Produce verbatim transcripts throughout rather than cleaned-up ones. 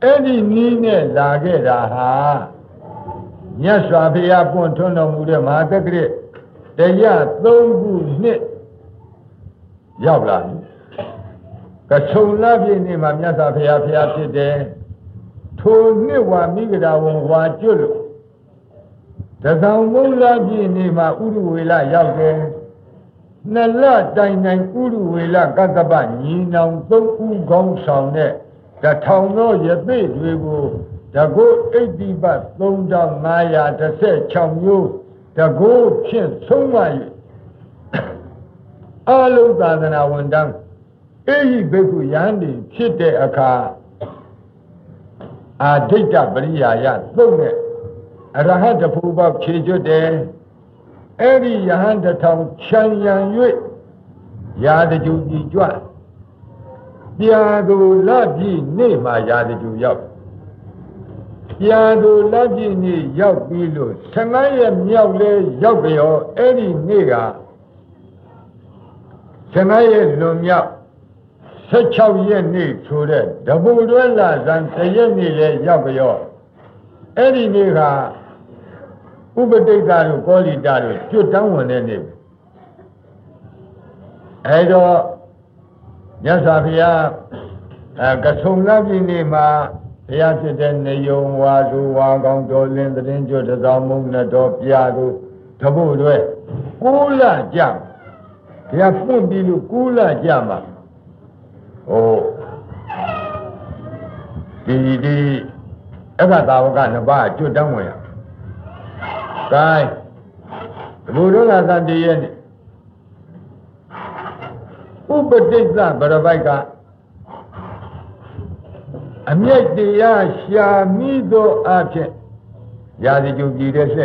Eddie Nine Lageda, Yaswabia Pontono Mudema, the great, the ya, though knit Yablan. The so lovely name of Yasabia today told me what Migada won't want you. The sound won't love you name of Uruwilla Yabge. Nala Dine Uruwilla Gataban, ye know, don't go sound there. The town of your bed we go. The goat eighty but thrown down Maya to say chum you. The goat chin so much. All over than I went down. Eyi beku yandi chite aka a data bariya ya thone arahata puba chejo de eri yahanda tong chan yang yue ya de ju ji jwa pia do la ji ne ma ya de ju yauk pia do la ji ni yauk pi lo fifteenရက်မြောက်လဲရောက်ကြောအဲ့ဒီနေ့ကfifteenရက်လွန်မြောက်sixteenရက်နေ့ဆိုတဲ့တပူတွဲလာဇန်oneရက်နေ့လဲရောက်ကြောအဲ့ဒီနေ့ကဥပတိတ်တာတို့ကောလီတာတို့ကျွတ်တန်းဝင်တဲ့နေ့အဲ့တော့မြတ်စွာဘုရားအဲကဆုံလပြည်နေ့မှာဘုရားဖြစ်တဲ့နေယုံဝါစုဝါကောင်းတော်လင်းသတင်းကျွတ်တော်မုံနဲ့တော်ပြာတို့တပူတွဲကိုးလကြဘုရားဖွင့်ပြီးလို့ကိုးလကြမှာOh, di di, apa tahu kan apa? Cuci muka. Kai, burung asal dia ni. Upatiksa berbaika. Amyat dia syami do apa? Jadi cuci desa.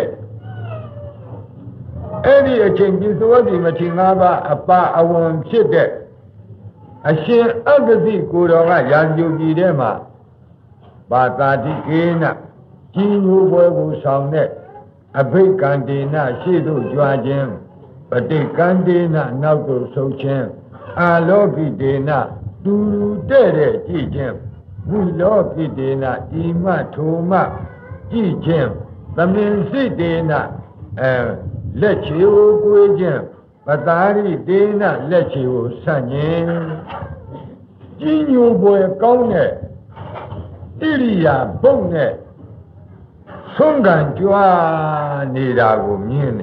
Ini ajengi suatu macam apa apa awam cedek. Asyik agasi kurang yang juga dia mah, batadi kena, cinu boleh usahne, abai kandina situ juajen, pati kandina nak tu saujen, alogi dina dulu dere cijen, mulogi dina ima thuma cijen, taminsi dina leceu kujen. Batari dina lechiu sanyin Jinyu boy kaune Iriya bongne Sungan jua nirago mine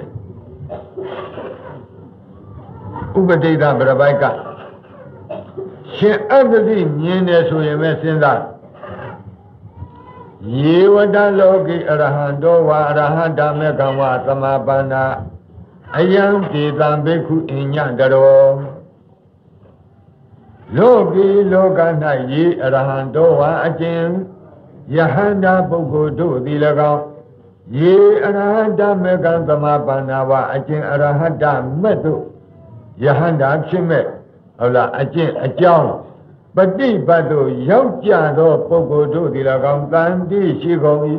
Ubadida berabaika Shin agadi mine suyeme sinda Yewada logi arahando wa arahanda megawa samabana Ayam kita beku inya daro, logi logana ye arahando wa ajen, yahanda bogodo dilagau, ye arahanda megan samabana wa ajen arahanda medu, yahanda chime, ola ajen ajau, badi badu yau jado bogodo dilagau tandi shigongi.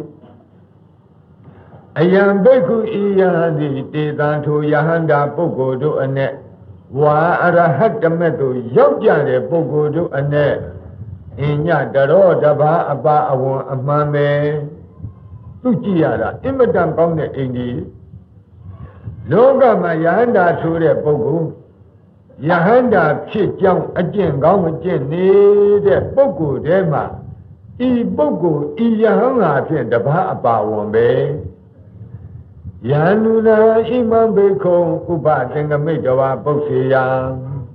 Ayam beku iya di tetantu yahanda pogodo ane wa arahat metu yau jare pogodo ane inya daro daba apa awon amame tu jiara imadam kaune indi loga ma yahanda sure pogo yahanda phit jaung ajen kaung ajen nede pogo de ma I pogo I yahanga phit daba apa awon be Yanuna imam beko uba dengan medawa boksiya.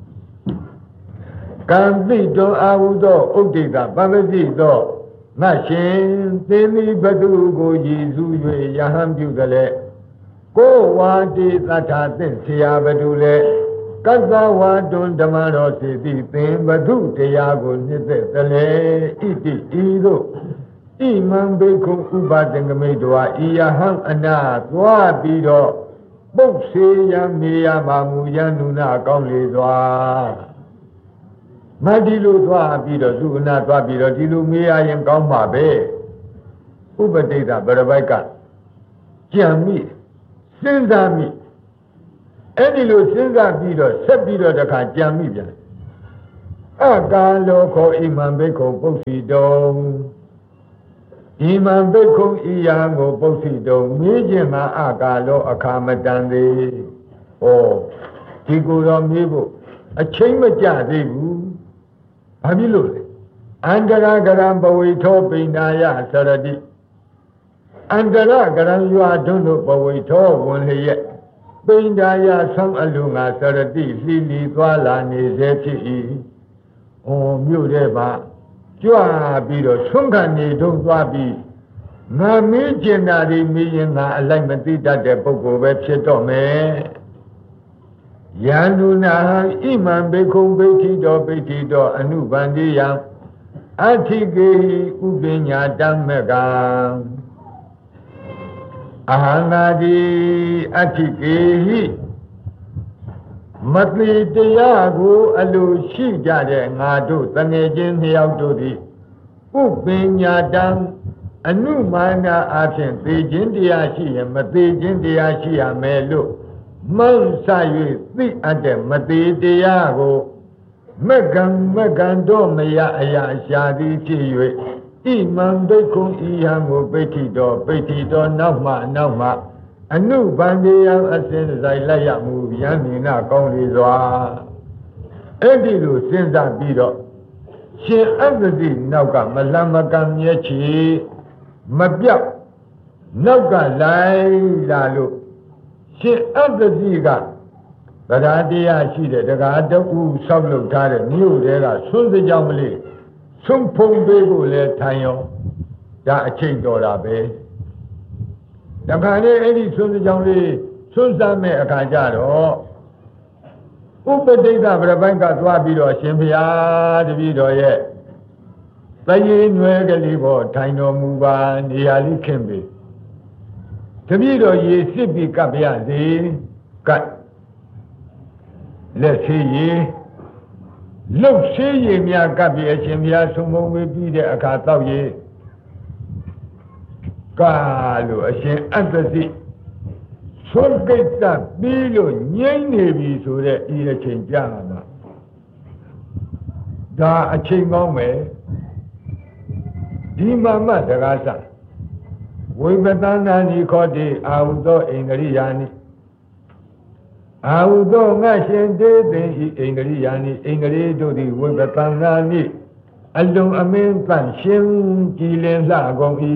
Kampi do awudo udida pamedi do nashin temi badu go Yesu yue yaham jugale. Ko wadi tata tin siya badule. Kaza wadun damaro siti tin badu teyago nite tale iti ido. Imam beku uba dengan medawa iya hang ana tua bido boksi yang miya mamu yang nuna kau lidwa madilu tua bido suna tua bido dilu miya yang kau mabe uba deda berbaika jami senzami enilu senza bido sebido dekat jami biar akan loko imam beku boksi dong ဤမံဘိက္ခုဤယံကိုပုသိတုံမေးခြင်းမှာအကာလောအခါမတန်သေးဩဒီကိုတော်မေးဖို့အချိန်မကြသေးဘူးဘာဖြစ်လို့လဲအန္တရာကရံဘဝိထောပိဏာယသရတိအန္တရာကရံရွာတွန်းတို့ဘဝိထောဝင်လျက်ပိဏာယဆောင်းအလူငါသရတိလှီလီသွားလာနေစေဖြစ်၏ဩမြို့ထဲမှာကြွပြီးတော့ဆွမ်းခံနေတော့သွားပြီးငါမေးကျင်တာဒီမေးရင်ငါအလိုက်မသိတတ်တဲ့ပုဂ္ဂိုလ်ပဲဖြစ်တော့မယ်ယန္တုနာဣမံဘေခုံဘိဋ္ဌိတောဘိဋ္ဌိတောအနုဗန္တိယံအဋ္ဌိကေဥပညာတမကံအဟံနာတိအဋ္ဌိကေဟိမတိတရားကိုအလိုရှိကြတဲ့ငါတို့တငယ်ချင်းနှစ်ယောက်တို့သည်ဥပညာတံအနုမာနအဖြစ်သိခြင်းတရားရှိရင်မသိခြင်းတရားရှိရမယ်လို့မှန်ဆ၍သိအပ်တဲ့မသိတရားကိုမကံမကံတော့မရအရာရှာသည်ဖြစ်၍ဣမံဘိက္ခုဤဟံကိုပိဋ္ဌိတော်ပိဋ္ဌိတော်နောက်မှနောက်မှအနုဗန္တိယံအစဉ်ဆိုင်လိုက်ရမှုယံနိနာကောင်းလေစွာအဲ့ဒီလိုစဉ်းစားပြီးတော့ရှင်အဂတိနောက်ကမလမကံမြဲချီမပြောက်နောက်ကလိုက်လာလို့ရှင်အဂတိကတရားတရားရှိတဲ့တရားတကူဆောက်လုပ်ထားတဲ့မြို့တွေကဆွန်းစကြောင်မလေးဆုံးဖုံးပေးဖို့လဲထိုင်ရောဒါအချိန်တော်တာပဲတခါလေအဲ့ဒီဆွန်းစကြောင်လေးဆွန်းစားမဲ့အခါကျတော့ဥပတိတ်ဗရပိုက်ကသွားပြီးတော့ရှင်ဘုရားတပည့်တော်ရဲ့သရေနွယ်ကလေးပေါ်ထိုင်တော်မူပါနေရာလေးခင်းပြီတပည့်တော်ရေစစ်ပြီးကပ်ပြစေကပ်လက်ဆေးရေလှုပ်ဆေးရေများကပ်ပြီးအရှင်ဘုရားဆုံးမဝေးပြီးတဲ့အခါတော့ရေကာလို့အရှင်အတ္တစီသွန်ကိစ္စပြီးလို့ငြိမ့်နေပြီဆိုတဲ့ဤအချိန်ကြာမှာဒါအချိန်ကောင်းမယ်ဒီမှာမှတကားစားဝိပဿနာနိခောတိအာဟုသောဣန္ဒြိယာနိအာဟုသောငါရှင်တေသိဤဣန္ဒြိယာနိဣန္ဒြိတို့သည်ဝိပဿနာနိအလုံးအမင်းတန့်ရှင်းကြည်လင်လှကုန်၏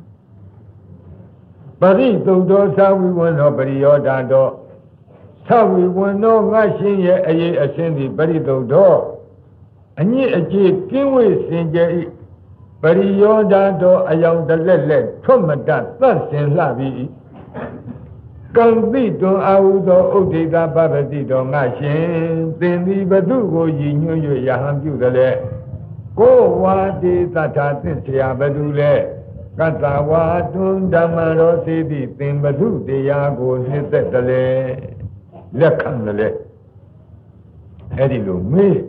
ပရိသုတ်တော်သာဝိဝန္နောပရိယောဓာတော်သာဝိဝန္နောငါရှင်ရဲ့အရေးအစင်းသည်ပရိသုတ်တော်အညစ်အကြေးကင်းဝေးစင်ကြ၏ပရိယောဓာတော်အယောင်တလက်လက်ထွတ်မတတ်သတ်စင်လှပြီကံတိတွန်အာဟုသောဥဒိတာပပတိတော်ငါရှင်သင်သည်ဘသူကိုရည်ညွှန်း၍ယဟန်ပြုတယ်လေကိုဝါတိသတ္ထာသင်္ဆရာဘသူလဲကတ္တဝါတွန်ဓမ္မရောစေတိသင်ဘသူတရားကိုနှစ်သက်တယ်လေလက်ခံတယ်လေအဲ့ဒီလိုမေး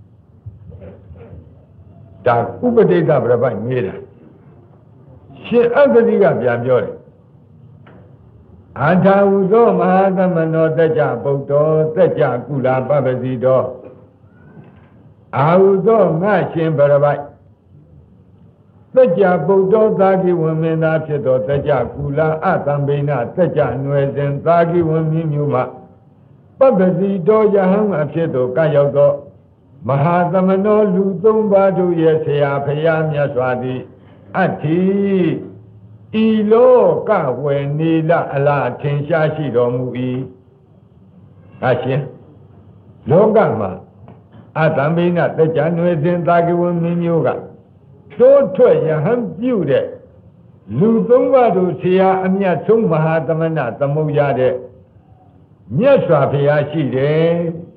ဒါဥပဒိတဗရပိုက်မေးတာရှင်အဂတိကပြန်ပြောတယ်အထာဟုသောမဟာသမနောတကြဗုဒ္ဓောတကြကုလာပပစီတော်အာဟုသောငါရှင်ဗရပိုက်တကြဗုဒ္ဓောသာဂိဝမင်းသားဖြစ်သောတကြကုလာအသံဘိနတကြနွယ်စဉ်သာဂိဝမင်းမျိုးမှပပစီတော်ယဟန်အဖြစ်သို့ကရောက်သောမဟာသမနောလူသုံးပါးတို့ရဲ့ဆရာဖရာမြတ်စွာသည်အဋ္ဌိဤလောကဝေနေလအလားထင်ရှားရှိတော်မူ၏အရှင်လောကမှာအတံဘိနတကြနွယ်စဉ်သာဂဝမင်းမျိုးကတိုးထွက်ယဟန်ပြုတဲ့လူသုံးပါးတို့ဆရာအမြတ်ဆုံးမဟာသမဏသမုတ်ရတဲ့မြတ်စွာဘုရားရှိတယ်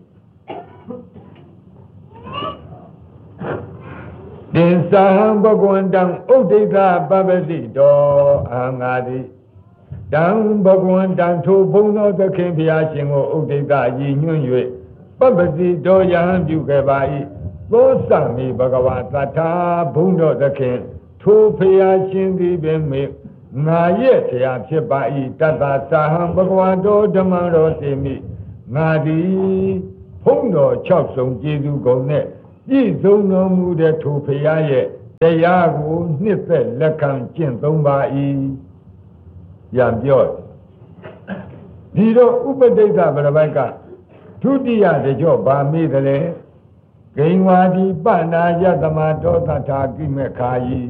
တင်္စာဟံဘဂဝန္တံဥဒိဋ္ဌပပတိတောအာငါတိတံဘဂဝန္တံထိုဘုံသောသခင်ဘုရားရှင်ကိုဥဒိဋ္ဌရည်ညွှန်း၍ပပတိတောယဟန်ပြုခဲ့ပါ၏သောသမိဘဂဝါသတ္ထာဘုံတော်သခင်ထိုဘုရားရှင်သည်ပင်မေငါရဲ့ဆရာဖြစ်ပါ၏တတ္တသာဟံဘဂဝါတောဓမ္မတော်စေမိငါသည်ဘုံတော်၆ဆုံးကျေးဇူးကုန်နဲ့ပြည့်စုံတော်မူတဲ့ထိုဘုရားရဲ့တရားကိုနှစ်သက်လက်ခံကျင့်သုံးပါ၏ပြန်ပြောဒီတော့ဥပဒိဋ္ဌပရပိုက်ကဒုတိယတကြောဗာမေးတယ်လေဂိဉ္ဝါဒီပဏာယတမတောသထာကိမေခာယီ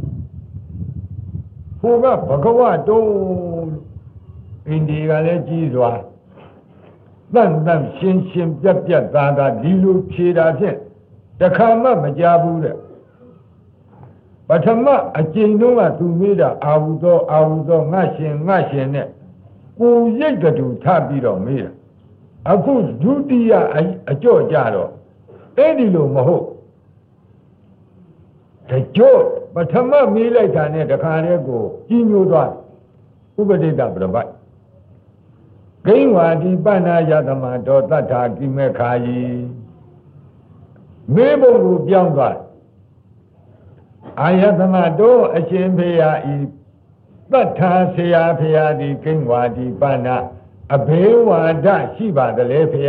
ဟိုကဘဂဝတုံးအိန္ဒိကလည်းကြီးစွာတန်တန်ရှင်းရှင်းပြတ်ပြတ်သားသားဒီလိုဖြေတာဖြင့်တခါမှမကြဘူးတဲ့ပထမအကျဉ်းတော့ကသူမေးတာအာဟုသောအာဟုသောငါရှင်ငါရှင်နဲ့ကိုရိတ်တူထပြီးတော့မေးတာအခုဒုတိယအကြော့ကြတော့အဲ့ဒီလိုမဟုတ်တကြော့ပထမမေးလိုက်တာနဲ့တခါတည်းကိုကြီးညိုသွားဥပဒိဋ္ဌပရပိုက်ဂိဉ္ဝါဒီပဏာယတမတောတထာကိမေခာယီမေးဖို့ကိုပြောင်းသွားအာယတမတောအရှင်ဖေယဤတထာဆရာဖေယဒီဂိဉ္ဝါဒီပဏာအဘေဝါဒရှိပါသလဲဖေယ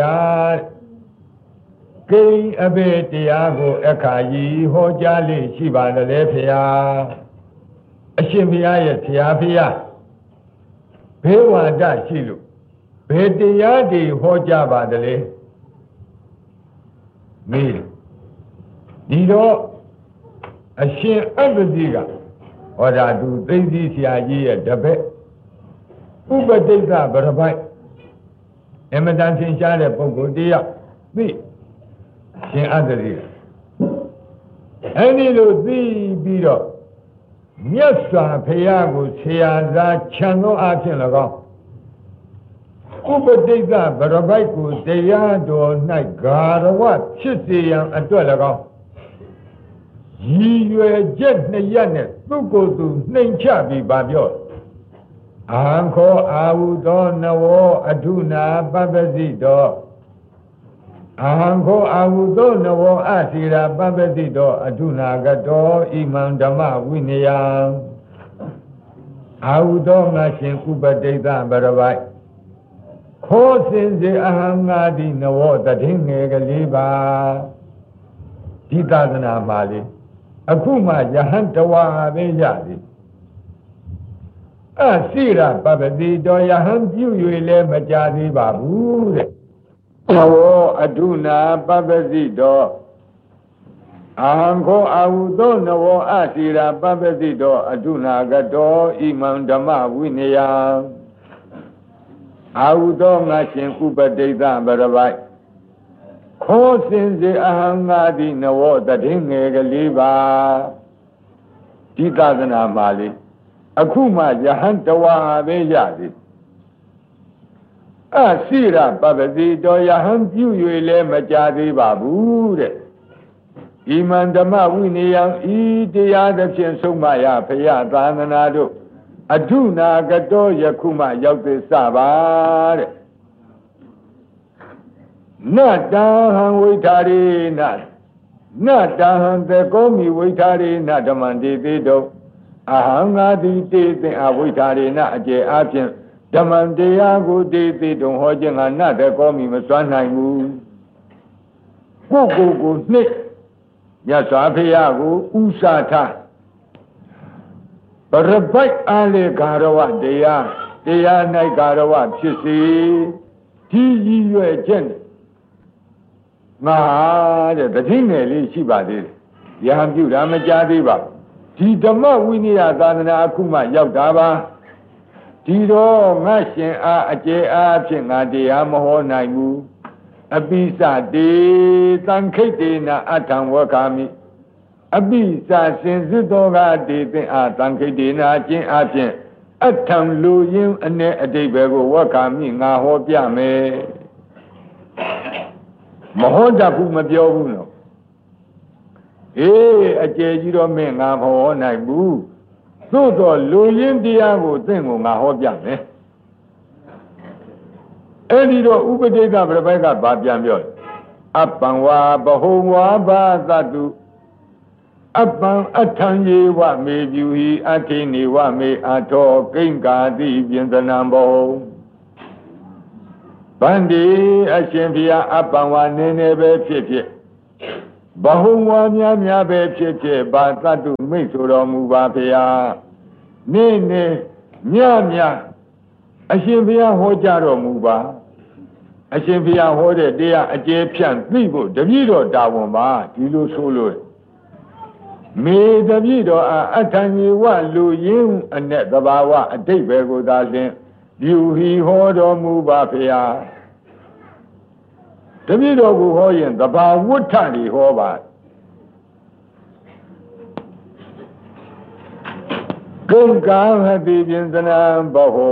ဂိဉ္အဘေတရားကိုအခါယီဟောကြားလေရှိပါသလဲဖေယအရှင်ဖေယရဲ့ဆရာဖေယဘေဝါဒရှိလို့ဘယ်တရားတွေဟောကြားပါသလဲမေးဒီတော့အရှင်အတ္တတိကဟောတာသူသိသိဆရာကြီးရဲ့တပည့်ဥပဒိဋ္ဌပရပိုက်အမတန်သင်ရှားတဲ့ပုဂ္ဂိုလ်တယောက်သိရှင်အတ္တတိကအဲဒီလိုသိပြီးတော့မြတ်စွာဘုရားကိုဆရာသားခြံသောအဖြစ်၎င်းဥပဒိဋ္ဌပရပိုက်ကိုတရားတော်၌ဂါရဝဖြစ်စေရန်အတွက်၎င်းရည်ရွယ်ချက်နှစ်ရပ်နဲ့သူ့ကိုယ်သူနှိမ်ချပြီးပါပြောအာခောအာဟုသောနဝောအထုနာပပ္ပစီတောအာခောအာဟုသောနဝောအစီရာပပ္ပစီတောအထုနာကတောဣမံဓမ္မဝိနယံအာဟုသောငါရှင်ဥပဒိဋ္ဌပရပိုက်ခောစင်စေအဟံငါဒီနဝောတည်ငယ်ကလေးပါဒီသာသနာမှာလေအခုမှယဟန်တဝါပဲရသည်အစိရပပတိတော်ယဟန်ပြု၍လည်းမကြသေးပါဘူးတဲ့နဝောအထုနာပပတိတော်အာဟံခောအာဟုသောနဝောအစိရပပတိတော်အထုနာကတောဣမံဓမ္မဝိနယံအာဟုသောငါရှင်ဥပဒိဋ္ဌပရပိုက်ခောစင်စေအဟံငါဒီနဝောတည်ငယ်ကလေးပါဒီသာသနာမှာလေအခုမှယဟန်တဝါပဲရသည်အစိရပပတိတော်ယဟန်ပြု၍လည်းမကြသေးပါဘူးတဲ့ဣမံဓမ္မဝိနယံဤတရားသဖြင့်ဆုံးမရဖရာသာသနာတို့အထုနာကတောယခုမှရောက်သေးစပါတဲ့နတံဟံဝိထာရေနနတံဟံသေကောမိဝိထာရေနဓမ္မံတေတိတောအဟံငါတိတေသင်အဝိထာရေနအကျေအဖြင့်ဓမ္မံတရားကိုတေတိတုံဟောခြင်းကနသေကောမိမစွမ်းနိုင်ဘူးကိုကိုကိုနှစ်မြတ်စွာဘုရားကိုဥစာထားပရပိုက်အားလေဂါရဝတရားတရား၌ဂါရဝဖြစ်စေဒီရည်ရွယ်ချက်ငါတဲ့တတိငယ်လေးရှိပါသေးတယ်ယဟန်ပြုတာမကြသေးပါဒီဓမ္မဝိနည်းသာသနာအခုမှရောက်တာပါဒီတော့ငါရှင်အားအကျေအားဖြင့်ငါတရားမဟောနိုင်ဘူးအပိစတေသံခိတ်တေနာအထံဝက္ခာမိအပိစစင်စစ်တော်ကတေသင်အားသံခိတ်တေနာကျင့်အားဖြင့်အထံလူရင်းအ ਨੇ အတိတ်ပဲကိုဝက္ခာမိငါဟောပြမယ်မဟောတတ်ဘူးမပြောဘူးနော်အေးအကျယ်ကြီးတော့မင်းငါမဟောနိုင်ဘူးသို့တော့လူရင်းတရားကိုသင်ကိုငါဟောပြမယ်အဲ့ဒီတော့ဥပဒိဋ္ဌပရပိုက်ကဗာပြန်ပြောအပံဝါဘဟုံဝါဘာသတုအပံအထံယေဝမေပြုဟိအထိနေဝမေအထောကိဉ္ကာတိပြင်သနံဘောဗန္ဒီအရှင်ဘုရားအပံဝါနေနေပဲဖြစ်ဖြစ်ဘဟုံဝါများများပဲဖြစ်ဖြစ်ဘာသတ္တုမိတ်ဆိုတော်မူပါဖေဟာနေ့နေ့ညညအရှင်ဘုရားဟောကြားတော်မူပါအရှင်ဘုရားဟောတဲ့တရားအကျယ်ဖြန့်သိဖို့တပည့်တော်တာဝန်ပါဒီလိုဆိုလို့မေတပည့်တော်အားအထံကြီးဝလူရင်းအနဲ့သဘာဝအတိတ်ပဲကိုသာလျှင်ပြုဟီဟောတော်မူပါဖေဟာတပည့်တော်ကိုဟောရင်သဘာဝဋ္ဌတွေဟောပါကုံကာဟတိပြင်စနံဘဟု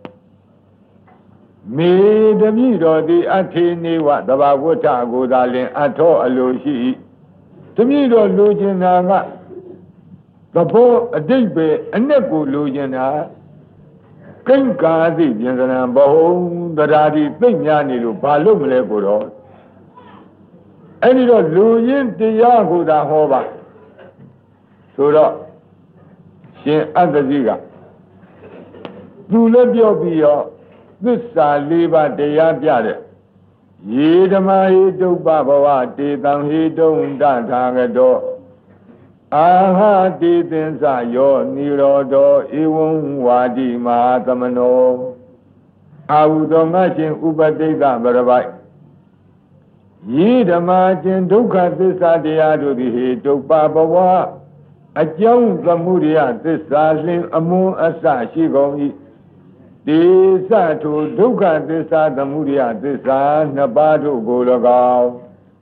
မေတပည့်တော်သည်အထေနေဝသဘာဝဋ္ဌကိုသာလျှင်အထောအလိုရှိတပည့်တော်လိုချင်တာကသဘောအတိတ်ပဲအ내ကိုလိုချင်တာကိံကာသိပြင်စနံဘဟုတရားဒီသိမ့်များနေလို့ဘာလို့မလဲကိုတော့အဲ့ဒီတော့လူရင်းတရားကိုသာဟောပါဆိုတော့ရှင်အတ္တကြီးကသူလည်းပြောပြီးတော့သစ္စာလေးပါးတရားပြတဲ့ယေဓမဟိတုပ္ပဘဝတေတံဟိတုံတထာဂတောအာဟတိသင်္စယောနိရောဓောဧဝံဝါဒီမဟာသမနောအာဟုသောငါရှင်ဥပတိတ်္တဗရပိုက်ယေဓမချင်းဒုက္ခသစ္စာတရားတို့သည်ဟိတုပ္ပဘဝအကြောင်းသမှုရိယသစ္စာလင်းအမွန်အစရှိကုန်၏တေသထိုဒုက္ခသစ္စာသမှုရိယသစ္စာနှစ်ပါးတို့ကို၎င်း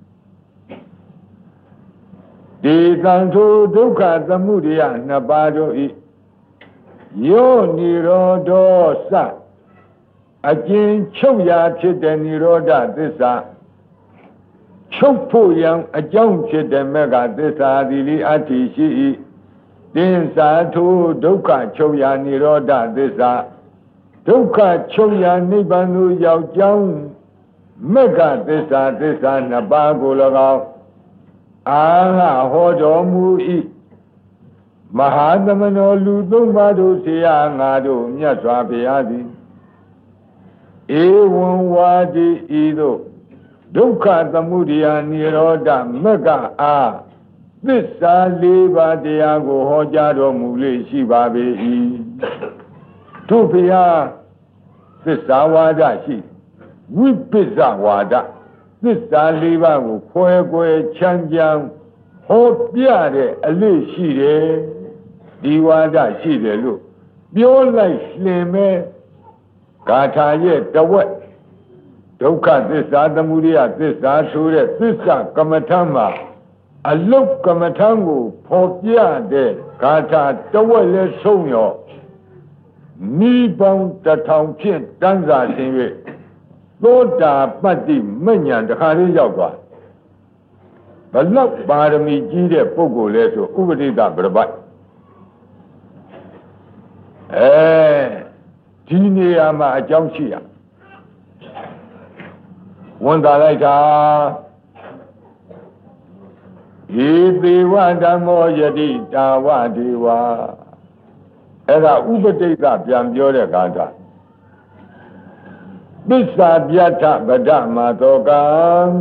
တေသံထိုဒုက္ခသမှုရိယနှစ်ပါးတို့၏ယောနိရောဓောစအကျဉ်ချုပ်ရာဖြစ်တဲ့နိရောဓသစ္စာချုပ်ဖို့ရန်အကြောင်းဖြစ်တဲ့မေဃသစ္စာသည်လိအတ္တိရှိ၏တင်စာထိုဒုက္ခချုပ်ရာနိရောဓသစ္စာဒုက္ခချုပ်ရာနိဗ္ဗာန်သို့ရောက်ကြောင်းမေဃသစ္စာသစ္စာနှစ်ပါးကို၎င်းအာဟဟောတော်မူ၏မဟာသမနောလူသုံးပါးတို့ဆရာငါတို့မြတ်စွာဘုရားသည်ဧဝံဝါဒီဤသို့ဒုက္ခသမုဒယနိရောဓမဂ္ဂအားသစ္စာလေးပါးတရားကိုဟောကြားတော်မူလေရှိပါပေ၏တို့ဘုရားသစ္စာဝါဒရှိဝိပစ္ဆဝါဒသစ္စာလေးပါးကိုခွဲခွဲချမ်းချမ်းဟောပြတဲ့အလေးရှိတယ်ဒီဝါဒရှိတယ်လို့ပြောလိုက်လင်မဲ့ဂါထာရဲ့တဝက်ဒုက္ခသစ္စာသမုဒယသစ္စာဆိုတဲ့သစ္စာကမ္မထမှာအလုတ်ကမ္မထကိုဖော်ပြတဲ့ဂါထာတဝက်လဲဆုံးရောနိဗ္ဗာန်တထောင်ဖြင့်တန်းစာဆင်း၍သောတာပတ္တိမဉ္ဇဉ်တခါလေးရောက်သွားဘလောက်ပါရမီကြီးတဲ့ပုဂ္ဂိုလ်လဲဆိုဥပဒိတဗရပိုက်အဲဒီနေရာမှာအကြောင်းရှိရဝန်တာလိုက်တာယေသေဝဓမ္မောယတိတာဝဒေဝအဲ့ဒါဥပတိတ်ကပြန်ပြောတဲ့ကာထာသစ္စာပြဋ္ဌဗဒမသောကံ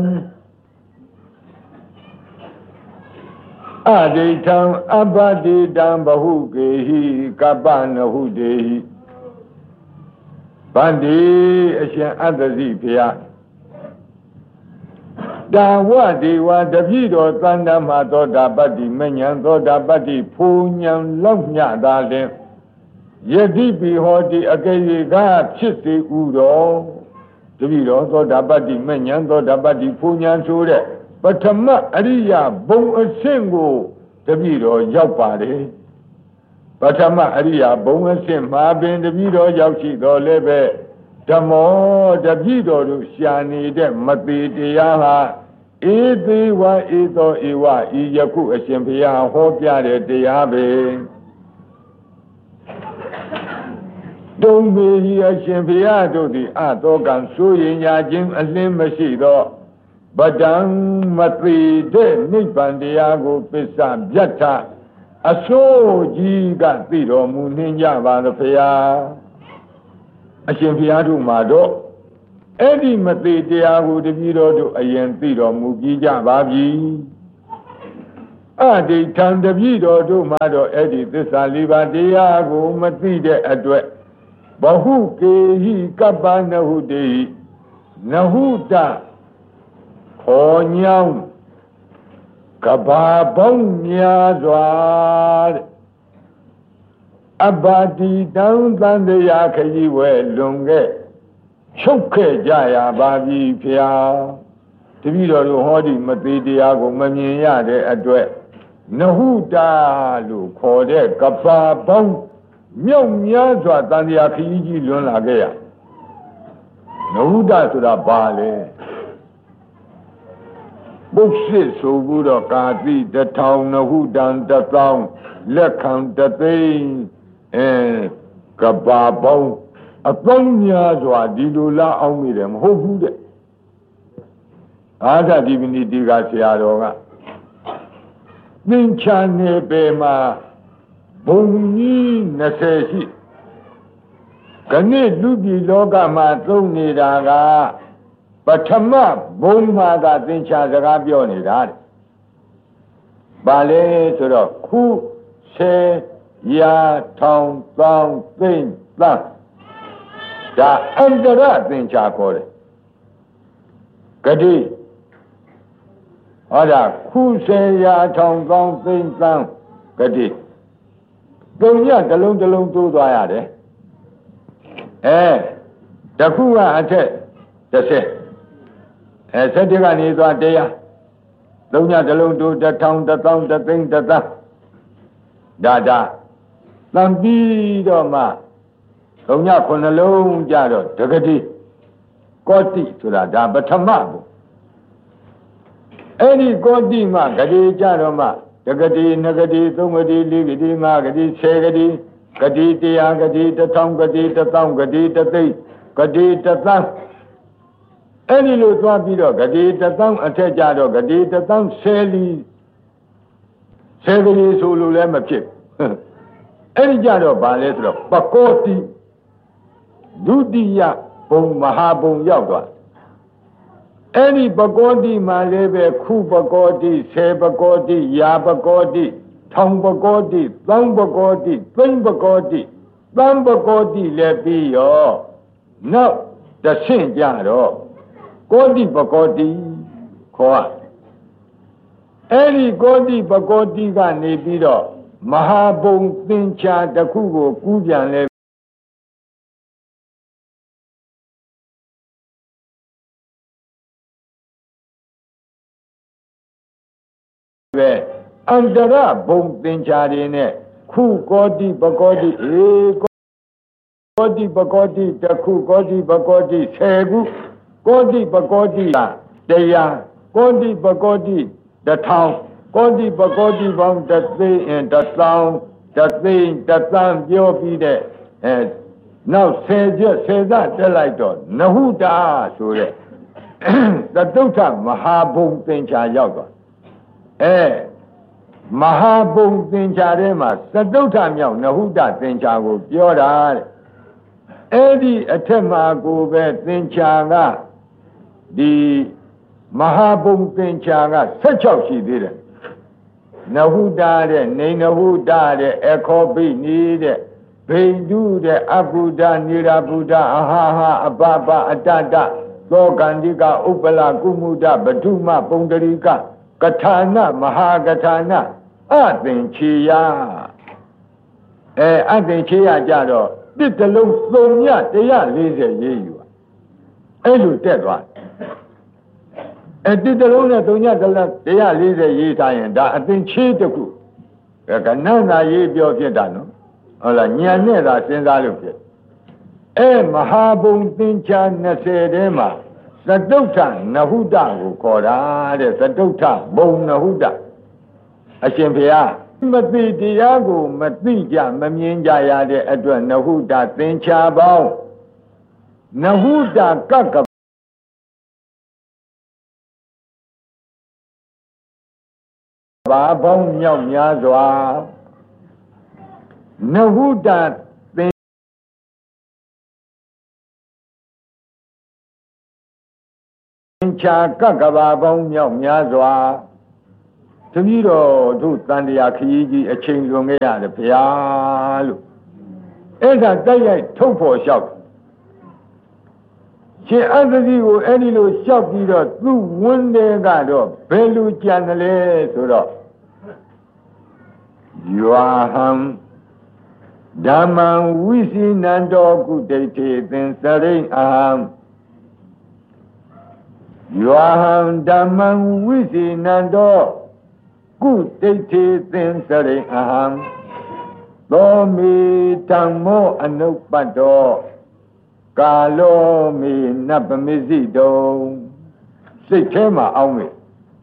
အဒိဋ္ဌံအပတိတံဘဟုကေဟိကပ္ပနဟုတေဟိဗန္တိအရှင်အတ္တဇိဖျားတာဝဒေဝတပိတော်သန္တမသောတာပတ္တိမဉ္ဇဉ်သောတာပတ္တိဖူဉဏ်လောက်ညသာလင်ယတိပိဟောတိအကေယကဖြစ်စေဥတော်တပိတော်သောတာပတ္တိမဉ္ဇဉ်သောတာပတ္တိဖူဉဏ်ဆိုတဲ့ပထမအရိယဘုံအဆင့်ကိုတပိတော်ရောက်ပါတယ်ပထမအရိယဘုံအဆင့်မှာပင်တပိတော်ရောက်ရှိတော်လည်းပဲဓမ္မောတပိတော်တို့ရှာနေတဲ့မသေးတရားဟာဧသေးဝဧသောဧဝဤယခုအရှင်ဘုရားဟောပြတဲ့တရားပဲတုံးပေကြီးအရှင်ဘုရားတို့သည်အသောကံဆိုရင်ညာခြင်းအလင်းမရှိသောဗဒံမသေးတဲ့နိဗ္ဗာန်တရားကိုပစ္စဗျတ်ထအစိုးကြီးကသိတော်မူနှင်းကြပါသောဘုရားအရှင်ဘုရားတို့မှာတော့အဲ့ဒီမသေးတရားကိုတပည့်တော်တို့အရင်သိတော်မူပြီးကြပါပြီအဒီထံတပြည့်တော်တို့မှာတော့အဲ့ဒီသစ္စာလေးပါးတရားကိုမသိတဲ့အတွက်ဘဟုကေဟိကပ္ပနဟုတေဟိနဟုတခေါ်ညောင်းကဘာပေါင်းများစွာတဲ့အဘာတိတံသံတရားခကြီးဝဲလွန်ခဲ့ချုပ်ခဲ့ကြရပါပြီဖျားတပည့်တော်တို့ဟောဒီမသေးတရားကိုမမြင်ရတဲ့အတွက်နဟုတာလို့ခေါ်တဲ့ကဘာပေါင်းမြောက်များစွာတန်တရားခကြီးကြီးလွန်လာခဲ့ရနဟုတာဆိုတာဘာလဲပုပ်စစ်ဆိုဘူးတော့ကာတိတထောင်နဟုတံတသောင်းလက်ခံတသိန်းအဲကဘာပေါင်းအသုံးများစွာဒီလိုလားအောင်မိတယ်မဟုတ်ဘူးတဲ့အာဓတိပဏိတိကဆရာတော်ကသင်္ချာနေပေမှာဘုံကြီးနှစ်ဆယ်ရှိခဏလူပြည်လောကမှာသုံးနေတာကပထမဘုံမှာကသင်္ချာစကားပြောနေတာတဲ့ဘာလဲဆိုတော့ခုဆယ်ရာထောင်သောင်းသိန်းသန်းဒါအန္တရသင်္ချာခေါ်တယ်ဂတိဟောဒါခုဆယ်ရာထောင်သောင်းသိန်းသန်းဂတိသုံးရတလုံးတလုံးတိုးသွားရတယ်အဲတခုကအထက်တစ်ဆက်အဲဆက်တကနေသွားတရားသုံးရတလုံးတိုးတစ်ထောင်တစ်သောင်းတစ်သိန်းတစ်သန်းဒါဒါတန်ပြီးတော့မှသုံးရခုနှလုံးကြတော့တဂတိကောတိဆိုတာဒါပထမဘုအဲ့ဒီကောတိမှဂတိကြတော့မှတဂတိနဂတိသုံးဂတိလေးဂတိငါးဂတိဆယ်ဂတိဂတိတရားဂတိတစ်ထောင်ဂတိတစ်သောင်းဂတိတစ်သိန်းဂတိတစ်သန်းအဲ့ဒီလိုသွားပြီးတော့ဂတိတစ်သောင်းအထက်ကြတော့ဂတိတစ်သောင်းဆယ်လီဆယ်ဂတိဆိုလို့လည်းမဖြစ်အဲ့ဒီကြတော့ဗာလဲဆိုတော့ပကောတိဒုတိယဘုံမဟာဘုံရောက်သွားအဲ့ဒီပကောတိမှာလည်းပဲခုပကောတိဆယ်ပကောတိယာပကောတိထောင်ပကောတိသောင်းပကောတိသိန်းပကောတိသန်းပကောတိလည်းပြီးရောနောက်တဆင့်ကြတော့ကောတိပကောတိခေါ်အဲ့ဒီကောတိပကောတိကနေပြီးတော့မဟာဘုံသင်္ချာတစ်ခုကိုကူးပြန်လဲပဲအန္တရဘုံသင်္ချာတွေနဲ့ခုကောတိပကောတိအေကောတိပကောတိတစ်ခုကောတိပကောတိဆယ်ခုကောတိပကောတိတရားကောတိပကောတိတစ်ထောင်ကောတိပကောတိပေါင်းတစ်သိန်းတစ်သောင်းတစ်သိန်းတစ်သန်းပြောပြီးတဲ့အဲနောက်ဆယ်ချက်ဆယ်သတက်လိုက်တော့နဟုတာဆိုတဲ့သတုဋ္ဌမဟာဘုံသင်္ချာရောက်သွားအဲမဟာဘုံသင်္ချာထဲမှာသတုဋ္ဌမြောက်နဟုတသင်္ချာကိုပြောတာတဲ့အဲ့ဒီအထက်မှာကိုပဲသင်္ချာကဒီမဟာဘုံသင်္ချာကဆက်၆ရှိသေးတယ်နဟုတာတဲ့နေနဟုတာတဲ့အခောပိနီတဲ့ဘိန္ဒုတဲ့အဘုဒ္ဓနိရာဘုဒ္ဓအဟာဟာအပပအတတသောကန္တိကဥပ္ပလကုမုဒ္ဒပထုမပုံတရိကကထာဏမဟာကထာဏအသင်္ချေယအဲအသင်္ချေယကြတော့တစ်တလုံးသုံးညတစ်ရလေးဆယ်ရေးယူအဲ့လိုတက်သွားအဲတစ်တလုံးနဲ့သုံးညတစ်လတစ်ရလေးဆယ်ရေးထားရင်ဒါအသင်္ချေတစ်ခုကနန္နာရေးပြောဖြစ်တာနော်ဟုတ်လားညံနဲ့သာစဉ်းစားလို့ဖြစ်အဲမဟာဘုံသင်္ချာနှစ်ဆယ်ထဲမှာသတုဋ္ဌနဟုတကိုခေါ်တာတဲ့သတုဋ္ဌဘုံနဟုတအရှင်ဘုရားမသိတရားကိုမသိကြမမြင်ကြရတဲ့အတွက်နဟုတသင်္ချာပေါင်းနဟုတကကဘာပေါင်းမြောက်များစွာနဟုတသင်္ချာကကဘာပေါင်းမြောက်များစွာတပည့်တော်တို့တန်တရားခရီးကြီးအချိန်လွန်ခဲ့ရတယ်ဗျာလို့အဲ့ဒါတိုက်ရိုက်ထုတ်ဖို့လျှောက်ရှင်အတ္တိကိုအဲ့ဒီလိုလျှောက်ပြီးတော့သူ့ဝန်းတဲ့ကတော့ဘယ်လိုကြံတယ်လဲဆိုတော့ယောဟန်ဓမ္မံဝိစီနန္တောကုဋိတေသင်္စရိံအာယောဟန်ဓမ္မံဝိစီနန္တောကုဋိတေသင်္စရိံအာသောမေဓမ္မောအနုပ္ပတ္တောကာလောမေနပမစ္စည်းတုံစိတ်ထဲမှာအောင်းမယ်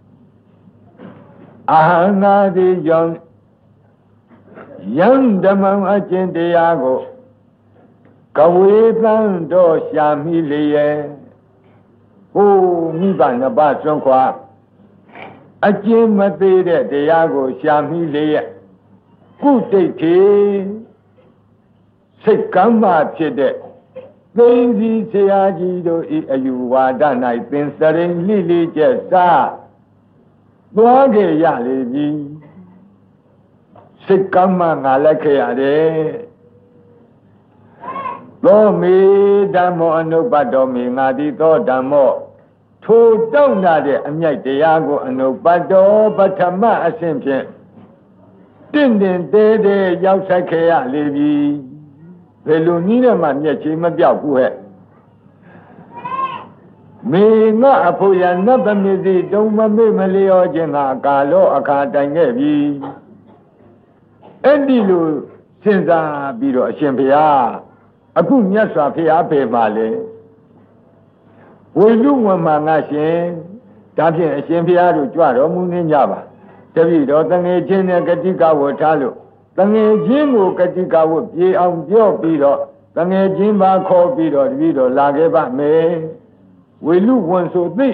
အာဟံငါသည်ယောင်ယံဓမ္မံအကျင့်တရားကိုကဝေသံတော်ရှာမိလေရဲ့ဟိုမိဘနှစ်ပါးစွန့်ခွာအကျင့်မသေးတဲ့တရားကိုရှာမိလေရဲ့ကုဋိတေစိတ်ကမ်းမှဖြစ်တဲ့သိဉ္စီဆရာကြီးတို့ဤအယူဝါဒ၌သင်္စရိန်လိလိကျက်စားသွားခဲ့ရလေပြီစိတ်ကမ်းမှငါလက်ခဲ့ရတယ်သောမေဓမ္မောအနုပ္ပတ္တောမေငါသည်သောဓမ္မောထိုတောင့်နာတဲ့အမြိုက်တရားကိုအနုပ္ပတ္တောပထမအဆင့်ဖြင့်တင့်တယ်တဲတဲရောက်ဆိုင်ခဲ့ရလေပြီဘယ်လိုနည်းနဲ့မှမျက်ခြေမပြောက်ဘူးဟဲ့မေငါအဖို့ရနတ်ပမစ္စည်းတုံမမေ့မလျောခြင်းကကာလောအခါတိုင်ခဲ့ပြီအဲ့ဒီလိုစဉ်းစားပြီးတော့အရှင်ဘုရားအခုမြတ်စွာဘုရားပေပါလေဝိလူဝမငါရှင်ဒါဖြင့်အရှင်ဘုရားတို့ကြွတော်မူနေကြပါတပည့်တော်တငယ်ချင်းနဲ့ဂတိကဝတ်ထားလို့တငယ်ချင်းကိုဂတိကဝတ်ပြေအောင်ပြောပြီးတော့တငယ်ချင်းပါခေါ်ပြီးတော့တပည့်တော်လာခဲ့ပါမယ်ဝိလူဝန်ဆိုသိ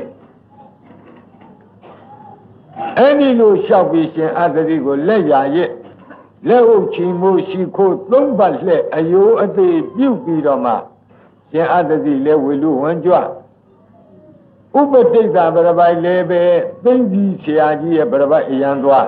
အဲ့ဒီလိုလျှောက်ပြီးရှင်အတ္တိကိုလက်ရရဲ့လက်ဥချီမိုးရှိခိုးသုံးပတ်လှဲ့အယိုးအသေးပြုတ်ပြီးတော့မှရှင်အတ္တိလည်းဝိလူဝန်ကြွဥပတိတ်တာပရပိုက်လည်းပဲသိဉ္စီဆရာကြီးရဲ့ပရပိုက်အရန်သွား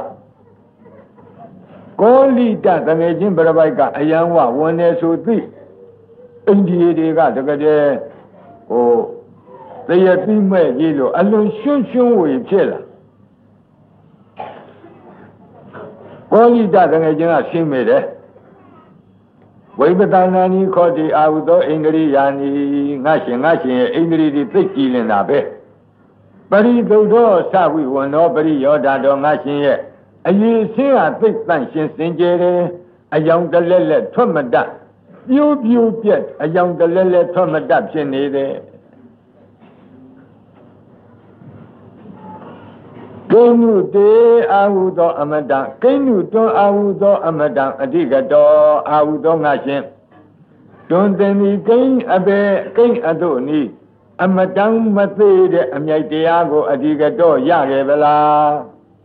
ကောလိတတငယ်ချင်းပရပိုက်ကအယံဝဝန်နေဆိုသိအိန္ဒိယတွေကတကယ်တည်းဟိုတရတိမဲ့ကြီးလို့အလွန်ရှွန်းရှွန်းဝေဖြစ်လာကောလိတတငယ်ချင်းကရှင်းမိတယ်ဝိပဿနာနီခောတိအာဟုသောအိန္ဒြိယာနီငါရှင်ငါရှင်ရဲ့အိန္ဒြိတွေသိကြည်လင်တာပဲပရိသုဒ္ဓောသဝိဝန္နောပရိယောဓာတော်ငါရှင်ရဲ့အရေးဆင်းဟာသိတန့်ရှင်စင်ကြယ်တယ်အယောင်တလဲလဲထွက်မတတ်ပြိုးပြိုးပြက်အယောင်တလဲလဲထွက်မတတ်ဖြစ်နေတယ်ကိဏုတေအာဟုသောအမတံကိဏုတွန်းအာဟုသောအမတံအဓိကတောအာဟုသောငါရှင်တွန်းတင်ဒီကိဏ်အဘေကိဏ်အတို့နီအမတံမသေးတဲ့အမြိုက်တရားကိုအဓိကတောရခဲ့ဗလား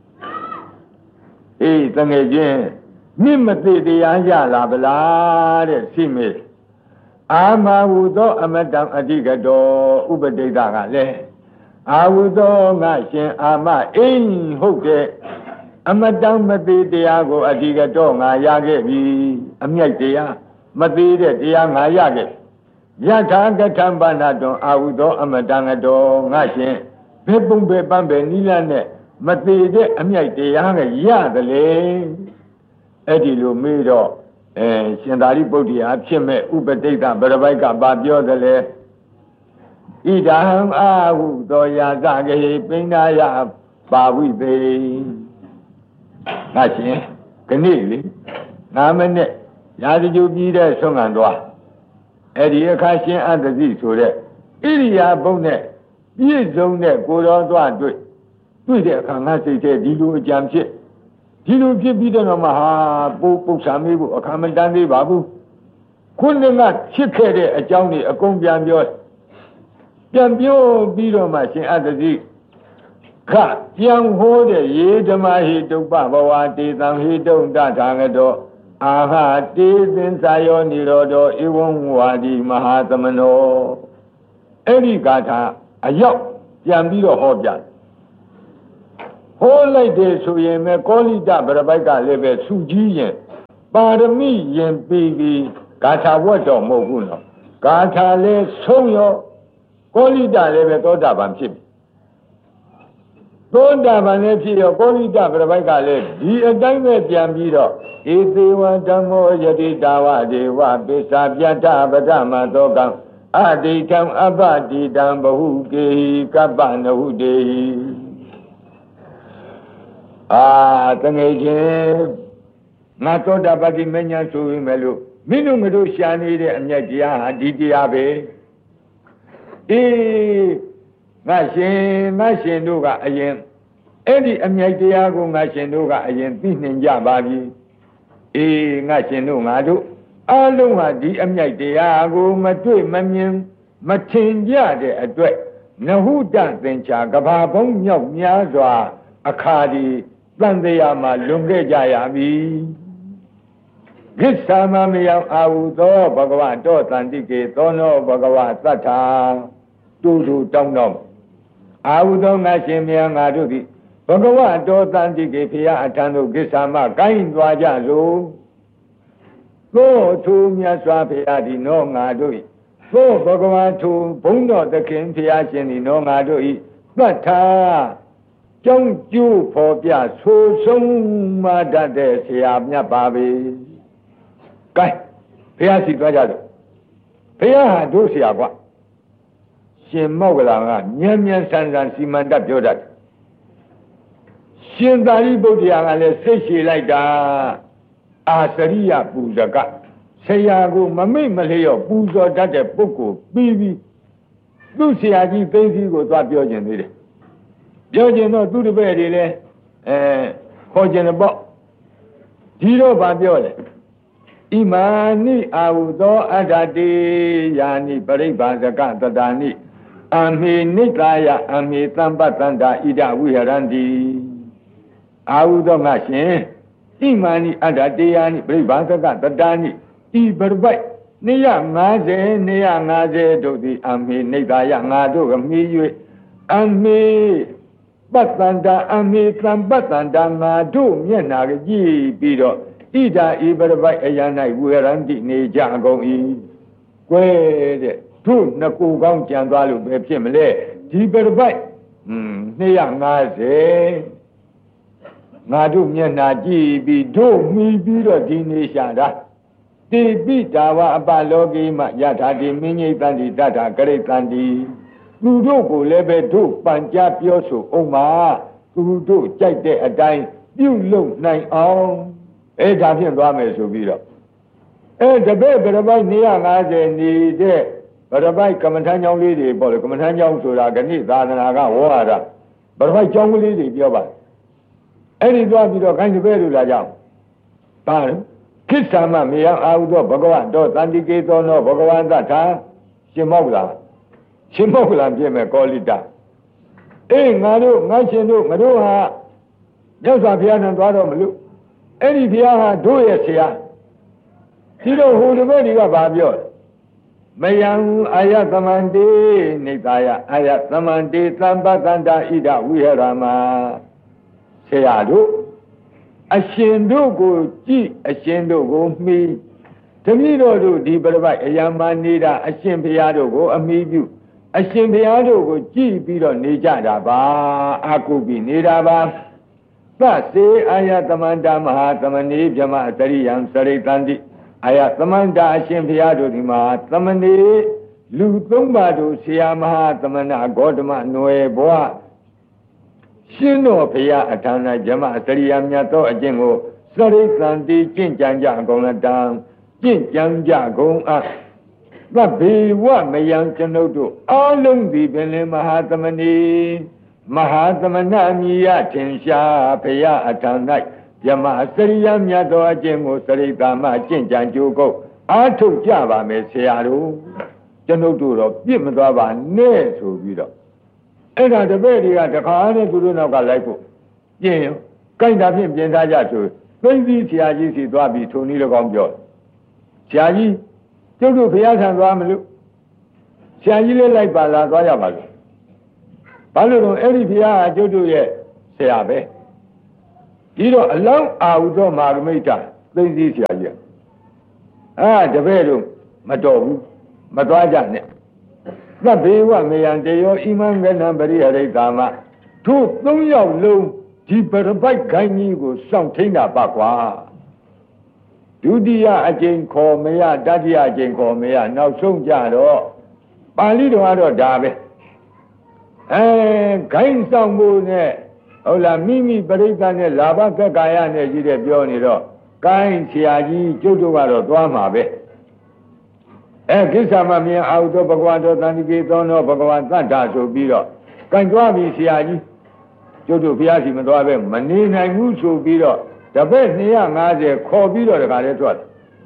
အေးတငယ်ချင်းမြင့်မသေးတရားရလာဗလားတဲ့ရှိမေအာမဟုသောအမတံအဓိကတောဥပတိတ္တကလည်းအာဟုသောငါရှင်အာမအင်းဟုတ်တဲ့အမတံမသေးတရားကိုအဓိကတောငါရခဲ့ပြီအမြိုက်တရားမသေးတဲ့တရားငါရခဲ့ယထာကထံပါဏတွန်အာဟုသောအမတံတော်ငါရှင်ဘယ်ပုံပဲပန်းပဲနိလနဲ့မသေးတဲ့အမြိုက်တရားကရတယ်လေအဲ့ဒီလိုမေးတော့အဲရှင်သာရိပုတ္တရာဖြစ်မဲ့ဥပတိတ္တဗရပိုက်ကဘာပြောတယ်လဲဣဒံအာဟုသောယာသကေပိဏယပါဝိသေငါရှင်ခဏလေငါမနဲ့ရာဇဂျူပြီးတဲ့ဆွမ်းခံသွားအဲ့ဒီအခါရှင်အတ္တိဆိုတဲ့ဣရိယာပုနဲ့ပြည့်စုံတဲ့ကိုတော်သွားတွေ့တွေ့တဲ့အခါငါစိတ်ထဲဒီလိုအကြံဖြစ်ဒီလိုဖြစ်ပြီးတော့မှဟာပုပု္ပ္ပာမေးဖို့အခါမတန်းသေးပါဘူးခုနကဖြစ်ခဲ့တဲ့အကြောင်းတွေအကုန်ပြန်ပြောပြန်ပြောပြီးတော့မှရှင်အတ္တိခပြန်ဟောတဲ့ယေဓမ္မဟိတုပ္ပဘဝတေသံဟိတုံတထာဂတောအာဟတေသင်္စာယောနိရောဓောဧဝံဝါဒီမဟာသမနောအဲ့ဒီဂါထာအရောက်ပြန်ပြီးတော့ဟောပြဟောလိုက်တယ်ဆိုရင်ပဲကောလိတဗရပိုက်ကလည်းပဲစုကြီးရင်ပါရမီရင်ပြီးပြီးဂါထာဝတ်တော်မဟုတ်ဘူးနော်ဂါထာလည်းဆုံးရောကောလိတလည်းပဲသောတာပန်ဖြစ်ပြီသောတာပန်လည်းဖြစ်ရောကောလိတဗရပိုက်ကလည်းဒီအတိုင်းပဲပြန်ပြီးတော့ဧသေဝဓမ္မောယတိတာဝဒေဝပိစ္ဆာပြတ္ထပဒမသောကံအဒိဋ္ဌံအပတိတံဘဟုကေဟိကပ္ပနဟုတေဟိအာတငယ်ချင်းငါသောတာပတိမညာဆိုရင်ပဲလို့မင်းတို့ငါတို့ရှာနေတဲ့အမြတ်တရားဟာဒီတရားပဲအေးငါရှင်ငါရှင်တို့ကအရင်အဲ့ဒီအမြတ်တရားကိုငါရှင်တို့ကအရင်သိနှင်ကြပါပြီအေးငါရှင်တို့ငါတို့အလုံးဟာဒီအမြတ်တရားကိုမတွေ့မမြင်မထင်ကြတဲ့အတွက်နဟုတသင်္ချာကဘာဘုံမြောက်များစွာအခါဒီတန်တရားမှာလွန်ခဲ့ကြရပြီကိစ္ဆာမမယအာဟုသောဘဂဝတောတန္တိကေသောနောဘဂဝသတ္ထာတူတူတောင်းတော့အာဟုသောငါရှင်မြတ်ငါတို့သည်ဘဂဝတောတန္တိကေဖရာအထံသို့ကိစ္ဆာမကိုင်းသွားကြစို့သို့သူမြတ်စွာဘုရားသည်နောငါတို့၏သို့ဘဂဝါသူဘုန်းတော်သခင်ဘုရားရှင်သည်နောငါတို့၏သတ္ထာကြောင်းကျိုးဖော်ပြဆိုဆုံးမတတ်တဲ့ဆရာမြတ်ပါပဲ။ကဲဘုရားစီသွားကြတော့ဘုရားဟာတို့ဆရာကွာရှင်မောက္ကလာကမြန်မြန်ဆန်ဆန်စီမံတတ်ပြောတတ်တယ်။ရှင်သာရိပုတ္တရာကလည်းစိတ်ရှည်လိုက်တာအာစရိယပူဇကဆရာကိုမမိတ်မလျော့ပူဇော်တတ်တဲ့ပုဂ္ဂိုလ်ပြီးပြီးသူ့ဆရာကြီးသိသိကိုသွားပြောကျင်သေးတယ်ပြောကျင်တော့သူ့တပည့်တွေလည်းအဲခေါ်ကျင်တယ်ပေါ့ဒီတော့ဗာပြောတယ်ဣမာနိအာဟုသောအတ္တတေယာနိပရိဘာဇကတတာနိအမေနိတယအမေသံပတ္တန္တာဣဒဝိဟရန္တိအာဟုသောငါရှင်ဣမာနိအတ္တတေယာနိပရိဘာဇကတတာနိဤပရပိုက်နေရ၅၀နေရ၅၀တို့သည်အမေနိတယငါတို့ကမြည်၍အမေပတ္တန္တာအမေသံပတ္တန္တာငါတို့မျက်နာကြည့်ပြီးတော့ဣဒာဤပရပိုက်အယံ၌ဝေရန္တိနေကြကုန်၏ကွဲတဲ့တို့နှစ်ကိုကောင်းကြံသွားလို့ပဲဖြစ်မလဲဒီပရပိုက်อืม၂၅၀ငါတို့မျက်နာကြည့်ပြီးတို့မိပြီးတော့ဒီနေရှာတာတိပိတာဝအပလောကေမယထာတိမင်းကြီးတန်တိတထာဂရိတန်တိသူတို့ကိုလည်းပဲတို့ပန်ကြားပြောဆိုအောင်ပါသူတို့ကြိုက်တဲ့အတိုင်းပြုလုပ်နိုင်အောင်အဲဒါဖြင့်သွားမယ်ဆိုပြီးတော့အဲတပည့်ဗရပိုက်၂၅၀နေတဲ့ဗရပိုက်ကမ္မထမ်းကျောင်းလေးတွေပေါ့လေကမ္မထမ်းကျောင်းဆိုတာဂဏိသာသနာကဝေါ်ရတာဗရပိုက်ကျောင်းကလေးတွေပြောပါအဲ့ဒီသွားပြီးတော့ခိုင်းတပည့်လူလာကြအောင်ပါလို့ကိစ္ဆာမမေယအာဟုသောဘဂဝတောတန္တိကေသောနောဘဂဝန္တထာရှင်မောက္ကလာရှင်မောက္ကလာပြည့်မဲ့ကောလိတအေးငါတို့ငါရှင်တို့ငါတို့ဟာမြတ်စွာဘုရားနဲ့သွားတော့မလို့အဲ့ဒီဘုရားဟာတို့ရဲ့ဆရာဒီတော့ဟိုတပည့်တွေကဘာပြောမယံအာယသမန္တေနေသာယအာယသမန္တေသံပတန္တာဣဒဝိဟရမဆရာတို့အရှင်တို့ကိုကြည်အရှင်တို့ကိုမှီတမီးတော်တို့ဒီပရပိုက်အယံမနေတာအရှင်ဘုရားတို့ကိုအမိပြုအရှင်ဘုရားတို့ကိုကြည်ပြီးတော့နေကြတာပါအာကုပြီးနေတာပါသစေအာယသမန္တာမဟာသမဏေဗြဟ္မအတရိယံစရိတန္တိအာယသမန္တာအရှင်ဘုရားတို့ဒီမှာသမဏေလူသုံးပါးတို့ဆရာမဟာသမဏဂေါတမနွယ်ဘဝရှင်တော်ဘုရားအထာဏဗြဟ္မအတရိယမြတ်သောအကျင့်ကိုစရိတန္တိကျင့်ကြံကြကုန်လတံကျင့်ကြံကြကုန်အသဗ္ဗေဝမယံကျွန်ုပ်တို့အလုံးသည်ပင်လင်မဟာသမဏေမဟာသမဏမြည်ရထင်ရှားဘုရားအထာဏဗြဟ္မအတရိယမြတ်သောအကျင့်ကိုစရိတာမကျင့်ကြံကြိုးကုန်အားထုတ်ကြပါမယ်ဆရာတို့ကျွန်ုပ်တို့တော့ပြစ်မသွားပါနဲ့ဆိုပြီးတော့အဲ့ဒါတပည့်တွေကတခါနဲ့သူတို့နောက်ကလိုက်ဖို့ပြင်ရောကိုက်တာဖြင့်ပြင်သားကြဆိုသိသိဆရာကြီးစီသွားပြီးထုံနည်း၎င်းပြောဆရာကြီးကျုပ်တို့ဘုရားဆံသွားမလို့ဆရာကြီးလေးလိုက်ပါလာသွားရပါလို့ဘာလို့တော့အဲ့ဒီဘုရားကကျုပ်တို့ရဲ့ဆဆရာပဲဒီတော့အလောင်းအာဟုသောမာဂမိတ်တာသိသိဆရာကြီးအာတပည့်တို့မတော်ဘူးမသွားကြနဲ့သဗ္ဗေဝမေယံတေယောဣမံကနံပရိဟရိတာမတို့သုံးယောက်လုံးဒီပရပိုက်ခိုင်းကြီးကိုစောင့်ထိန်တာပါကွာဒုတိယအကျင့်ခေါ်မရတတိယအကျင့်ခေါ်မရနောက်ဆုံးကြတော့ပါဠိတော်ကတော့ဒါပဲအဲခိုင်းဆောင်မှုနဲ့ဟုတ်လားမိမိပရိသတ်နဲ့လာဘကက္ကာယနဲ့ကြီးတဲ့ပြောနေတော့ကိုင်းဆရာကြီးကျုပ်တို့ကတော့သွားမှာပဲအဲကိစ္စမမြင်အာဟုသောဘဂဝါတော်တန်တိကေသောနောဘဂဝါသတ္တဆိုပြီးတော့ကိုင်းသွားပြီဆရာကြီးကျုပ်တို့ဘုရားရှိမသွားပဲမနေနိုင်ဘူးဆိုပြီးတော့တပည့်နှစ်ရာငါးဆယ်ခေါ်ပြီးတော့တခါလဲထွက်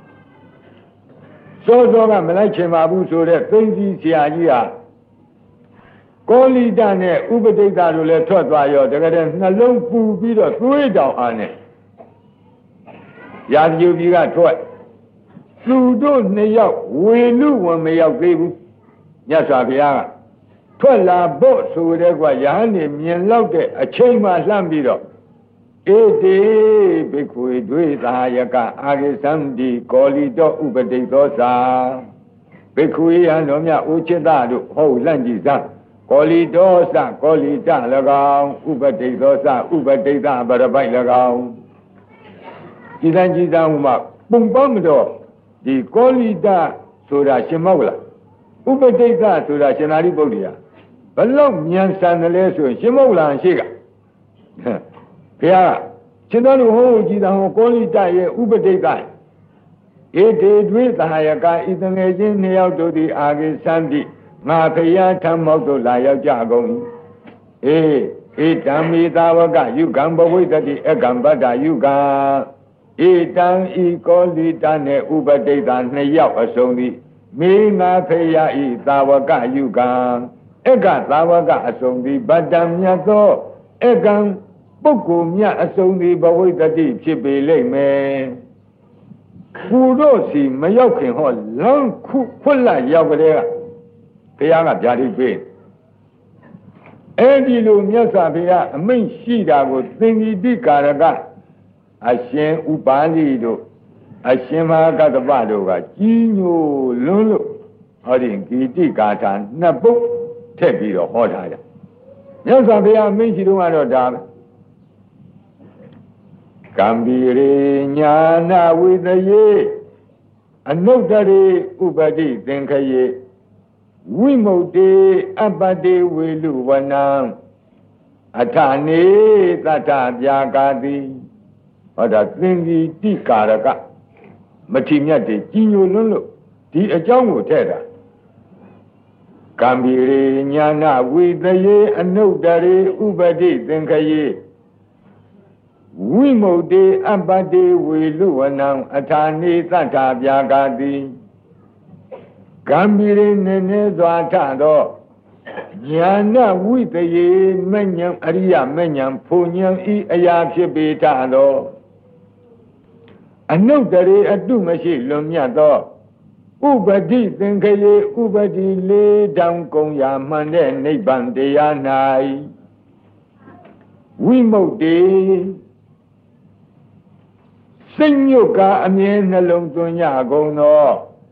စောစောကမလိုက်ချင်ပါဘူးဆိုတဲ့သိသိဆရာကြီးဟာကောလိတနဲ့ဥပဒိတတို့လည်းထွက်သွားရောတကယ်နှလုံးပူပြီးတော့သွေးတောင်အားနဲ့ရာဇဂိုကြီးကထွက်သူတို့နှစ်ယောက်ဝေလူဝင်မရောက်သေးဘူးမြတ်စွာဘုရားကထွက်လာဖို့ဆိုတဲ့ကွာယဟန်နေမြင်လောက်တဲ့အချိန်မှလှမ်းပြီးတော့ဧတေဘိက္ခွေဒွေသာယကအာဂိသံဒီကောလိတောဥပဒိသောသာဘိက္ခွေယံတော်မြတ်ဥจิตတို့ဟောလန့်ကြည့်စမ်းကောလိတောသကောလိတ၎င်းဥပဒိသောသဥပဒိတပရပိုက်၎င်းကြည်တန်းကြည်တန်းဟိုမှာပုံပန်းမတော်ဒီကောလိတဆိုတာရှင်မောက်လားဥပဒိတဆိုတာရှင်သာရိပုတ္တရာဘလောက်မြန်ဆန်တယ်လဲဆိုရင်ရှင်မောက်လားရှိကဘုရားရှင်တော်တို့ဟောကြည်တန်းဟောကောလိတရဲ့ဥပဒိတဧတေဒွေသာယကဤတငယ်ချင်းနှစ်ယောက်တို့သည်အာဂိသံတိငါဖယားထမ်းမောက်တို့လာရောက်ကြကုန်၏အေးဧတံမေသာဝကယုကံဘဝိတ္တိအကံပတ္တယုကံဧတံဤကောလိတနှင့်ဥပဒိတနှစ်ယောက်အစုံသည်မေငါဖယားဤသာဝကယုကံအကသာဝကအစုံသည်ဗတ္တမြတ်သောအကံပုဂ္ဂိုလ်မြတ်အစုံသည်ဘဝိတ္တိဖြစ်ပေလိမ့်မယ်သူတို့စီမရောက်ခင်ဟောလမ်းခုဖွက်လာရောက်ကြတဲ့ဘုရားကဗျာဒိတ်ပေးအဲ့ဒီလိုမြတ်စွာဘုရားအမိန့်ရှိတာကိုသင်္ကိတိကာရကအရှင်ဥပါလိတို့အရှင်မဟာကတ္တပတို့ကကြီးညိုလွန်းလို့ဟောဒီဂီတိကာထာနှစ်ပုဒ်ထည့်ပြီးတော့ဟောထားကြမြတ်စွာဘုရားအမိန့်ရှိတော့ကတော့ဒါပဲကံဗီရေညာနာဝိတယေအနုတ္တရေဥပတိသင်္ခယေဝိမုတ်တေအပတ္တိဝေလူဝနံအထာနေသတ္တပြာကာတိဟောဒါသင်္ကိတိကာရကမထီမြတ်တွေကြီးညိုလွန်းလို့ဒီအကြောင်းကိုထည့်တာကံဗီရေညာနာဝိတယေအနုတ္တရေဥပတိသင်္ခယေဝိမုတ်တေအပတ္တိဝေလူဝနံအထာနေသတ္တပြာကာတိကံဗီရေနေနေစွာထသောညာနာဝိတယေမဉ္ဇဉ်အရိယမဉ္ဇဉ်ဖုန်ဉ္ဇဉ်ဤအရာဖြစ်ပေထသောအနုတ္တရေအတုမရှိလွန်မြတ်သောဥပတိသင်္ခယေဥပတိလေးတောင်ကုံရာမှန်တဲ့နိဗ္ဗာန်တရား၌ဝိမုတ်တေစိတ်ညွတ်ကအမြဲနှလုံးသွင်းကြကုန်သော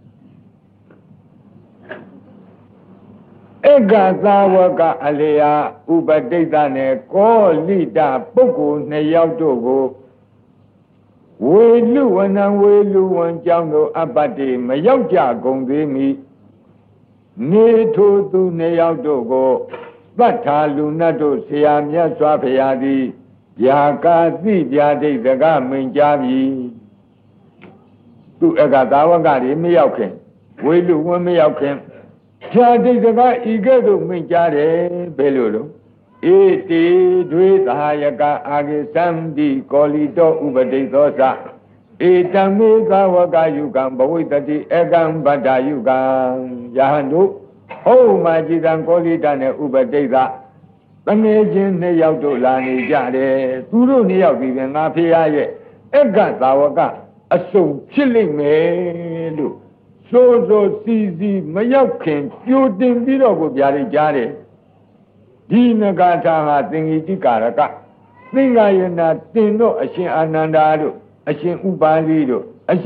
ဧကသာဝကအလျာဥပတိတနဲ့ကောလိတပုဂ္ဂိုလ်နှစ်ယောက်တို့ကိုဝေလူဝနံဝေလူဝန်ကြောင့်တို့အပတ္တိမရောက်ကြကုန်သေးမီနေထိုသူနှစ်ယောက်တို့ကိုသတ္ထာလူနတ်တို့ဆရာမြတ်စွာဘုရားသည်ဗျာကာတိဗျာဒိတ်တကမင်ကြားပြီသူဧကသာဝကတွေမရောက်ခင်ဝေလူဝန်မရောက်ခင်ဖြာတိတ်တကဤကဲ့သို့မင်ကြားတယ်ဘယ်လိုလို့ဧတေဒွေသာယကအာဂိသံတိကောလိတောဥပဒိသောသဧတံမေသာဝကယုကံဘဝိတတိအကံဗတ္တယုကံယဟန်တို့ဟောမှာကြည်တံကောလိတနဲ့ဥပဒိသတငယ်ချင်းနှစ်ယောက်တို့လာနေကြတယ်သူတို့နှစ်ယောက်ပြီးပြန်ငါဖေရရဲ့အကသာဝကအစုံဖြစ်လိမ့်မယ်လို့စိုးစိုးစီစီမရောက်ခင်ကြိုတင်ပြီးတော့ကိုဗျာဒိတ်ကြားတယ်ဒီနဂါထာဟာသင်္ကိတိကာရကသင်္ဃာယနာတင်တို့အရှင်အာနန္ဒာတို့အရှင်ဥပါလိတို့